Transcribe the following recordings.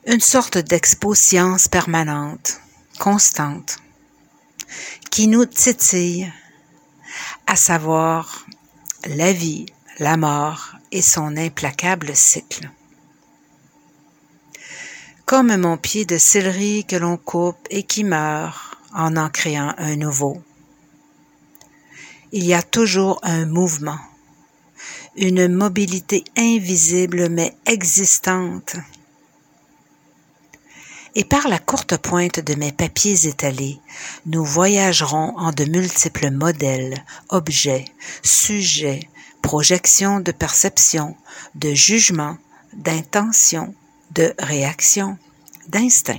Une sorte d'expo-science permanente, constante, qui nous titille, à savoir la vie, la mort et son implacable cycle. Comme mon pied de céleri que l'on coupe et qui meurt en créant un nouveau. Il y a toujours un mouvement, une mobilité invisible mais existante. Et par la courte pointe de mes papiers étalés, nous voyagerons en de multiples modèles, objets, sujets, projections de perception, de jugement, d'intention, de réaction, d'instinct.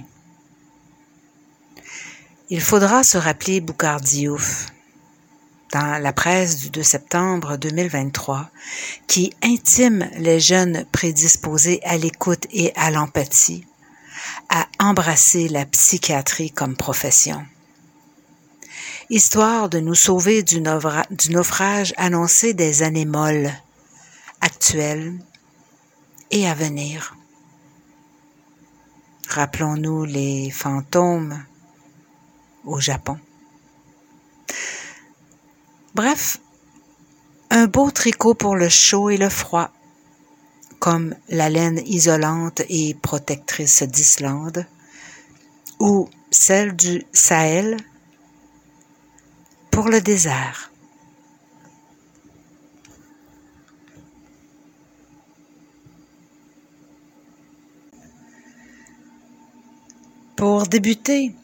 Il faudra se rappeler Boukhar Diouf, dans la presse du 2 septembre 2023, qui intime les jeunes prédisposés à l'écoute et à l'empathie, à embrasser la psychiatrie comme profession, histoire de nous sauver du naufrage annoncé des années molles, actuelles et à venir. Rappelons-nous les fantômes au Japon. Bref, un beau tricot pour le chaud et le froid, comme la laine isolante et protectrice d'Islande, ou celle du Sahel pour le désert. Pour débuter,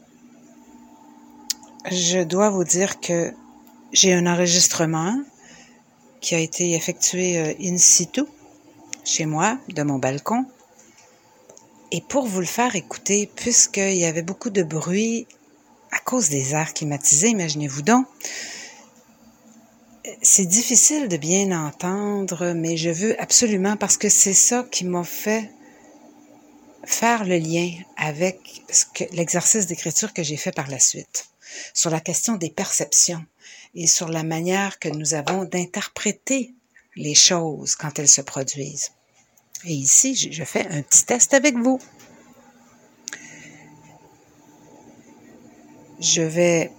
je dois vous dire que j'ai un enregistrement qui a été effectué in situ, chez moi, de mon balcon. Et pour vous le faire écouter, puisqu'il y avait beaucoup de bruit à cause des airs climatisés, imaginez-vous donc, c'est difficile de bien entendre, mais je veux absolument, parce que c'est ça qui m'a fait faire le lien avec l'exercice d'écriture que j'ai fait par la suite, sur la question des perceptions et sur la manière que nous avons d'interpréter les choses quand elles se produisent. Et ici, je fais un petit test avec vous. Je vais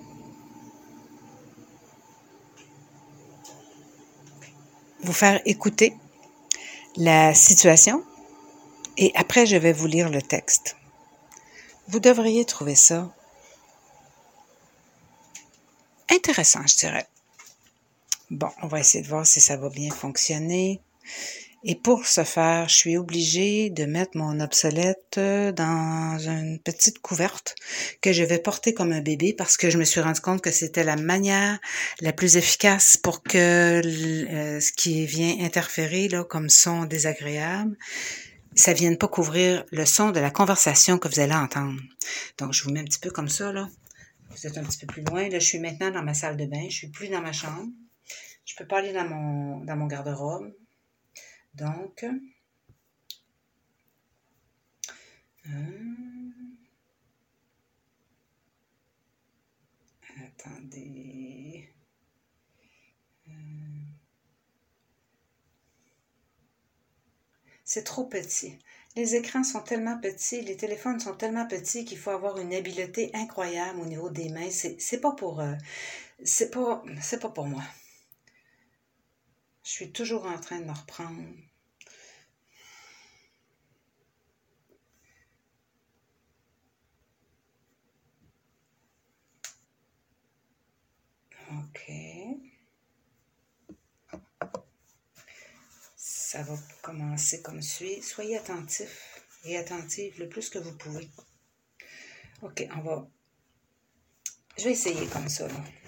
vous faire écouter la situation et après, je vais vous lire le texte. Vous devriez trouver ça intéressant, je dirais. Bon, on va essayer de voir si ça va bien fonctionner. Et pour ce faire, je suis obligée de mettre mon obsolète dans une petite couverte que je vais porter comme un bébé parce que je me suis rendu compte que c'était la manière la plus efficace pour que ce qui vient interférer là, comme son désagréable, ça vienne pas couvrir le son de la conversation que vous allez entendre. Donc, je vous mets un petit peu comme ça, là. Vous êtes un petit peu plus loin. Là, je suis maintenant dans ma salle de bain. Je suis plus dans ma chambre. Je peux pas aller dans mon garde-robe. Donc, attendez. C'est trop petit. Les écrans sont tellement petits, les téléphones sont tellement petits qu'il faut avoir une habileté incroyable au niveau des mains. C'est pas pour c'est pas pour moi. Je suis toujours en train de me reprendre. OK. Ça va commencer comme suit. Soyez attentifs et attentives le plus que vous pouvez. OK, je vais essayer comme ça, là.